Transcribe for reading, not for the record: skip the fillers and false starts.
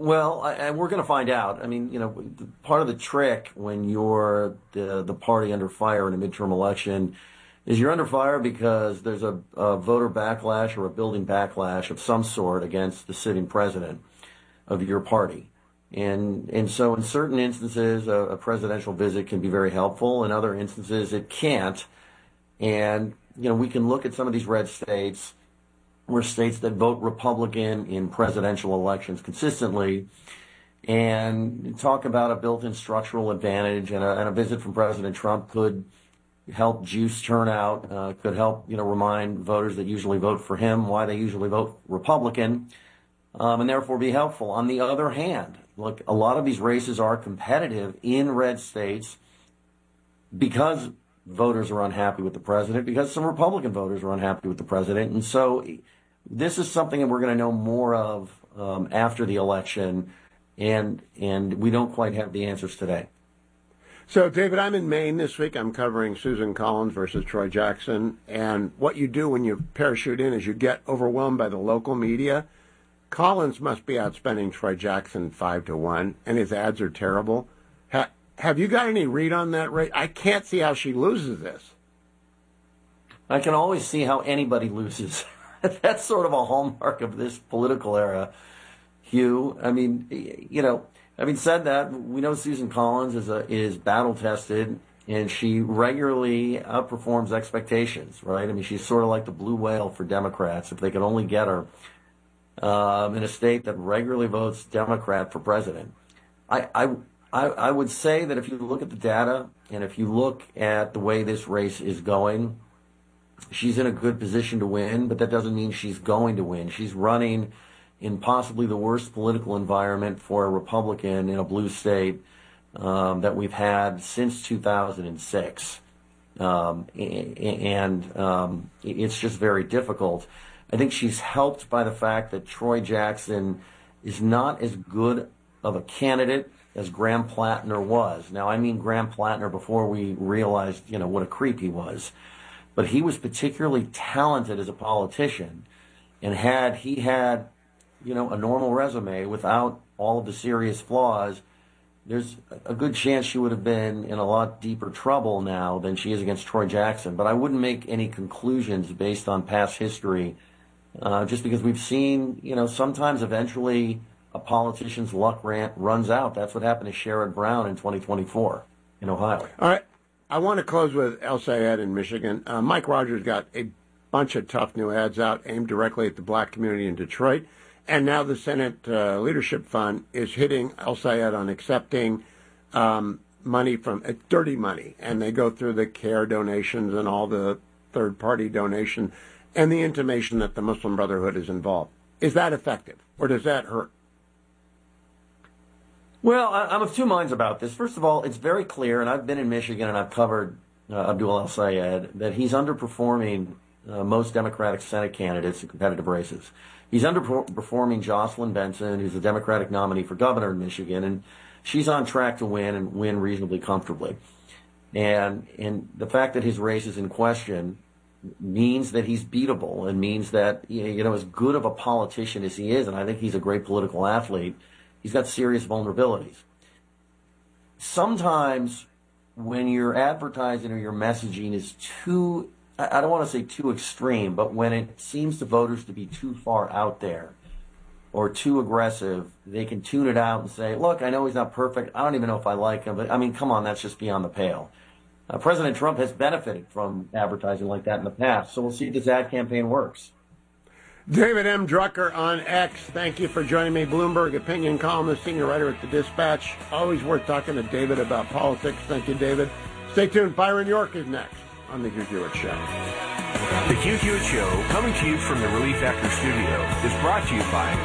Well, and we're going to find out. I mean, part of the trick when you're the party under fire in a midterm election is you're under fire because there's a voter backlash or a building backlash of some sort against the sitting president of your party. And so in certain instances, a presidential visit can be very helpful. In other instances, it can't. And, we can look at some of these red states were states that vote Republican in presidential elections consistently and talk about a built-in structural advantage, and a visit from President Trump could help juice turnout, could help, remind voters that usually vote for him why they usually vote Republican, and therefore be helpful. On the other hand, look, a lot of these races are competitive in red states because voters are unhappy with the president, because some Republican voters are unhappy with the president. And so this is something that we're going to know more of after the election, and we don't quite have the answers today. So, David, I'm in Maine this week. I'm covering Susan Collins versus Troy Jackson. And what you do when you parachute in is you get overwhelmed by the local media. Collins must be outspending Troy Jackson 5-1, and his ads are terrible. Have you got any read on that race? I can't see how she loses this. I can always see how anybody loses. That's sort of a hallmark of this political era, Hugh. I mean, having said that, we know Susan Collins is battle tested, and she regularly outperforms expectations, right? I mean, she's sort of like the blue whale for Democrats. If they could only get her in a state that regularly votes Democrat for president. I would say that if you look at the data and if you look at the way this race is going, she's in a good position to win, but that doesn't mean she's going to win. She's running in possibly the worst political environment for a Republican in a blue state that we've had since 2006. It's just very difficult. I think she's helped by the fact that Troy Jackson is not as good of a candidate as Graham Plattner was. Now, I mean Graham Plattner before we realized, what a creep he was. But he was particularly talented as a politician, and had he had, a normal resume without all of the serious flaws, there's a good chance she would have been in a lot deeper trouble now than she is against Troy Jackson. But I wouldn't make any conclusions based on past history, just because we've seen, sometimes eventually a politician's luck runs out. That's what happened to Sherrod Brown in 2024 in Ohio. All right. I want to close with El Sayed in Michigan. Mike Rogers got a bunch of tough new ads out aimed directly at the black community in Detroit. And now the Senate Leadership Fund is hitting El Sayed on accepting money from dirty money. And they go through the CARE donations and all the third-party donations and the intimation that the Muslim Brotherhood is involved. Is that effective, or does that hurt? Well, I'm of two minds about this. First of all, it's very clear, and I've been in Michigan and I've covered Abdul El Sayed, that he's underperforming most Democratic Senate candidates in competitive races. He's underperforming Jocelyn Benson, who's the Democratic nominee for governor in Michigan, and she's on track to win and win reasonably comfortably. And the fact that his race is in question means that he's beatable, and means that, as good of a politician as he is, and I think he's a great political athlete, he's got serious vulnerabilities. Sometimes when your advertising or your messaging is too, I don't want to say too extreme, but when it seems to voters to be too far out there or too aggressive, they can tune it out and say, look, I know he's not perfect. I don't even know if I like him, but I mean, come on, that's just beyond the pale. President Trump has benefited from advertising like that in the past, so we'll see if this ad campaign works. David M. Drucker on X, thank you for joining me. Bloomberg opinion columnist, senior writer at The Dispatch. Always worth talking to David about politics. Thank you, David. Stay tuned. Byron York is next on The Hugh Hewitt Show. The Hugh Hewitt Show, coming to you from the Relief Actor Studio, is brought to you by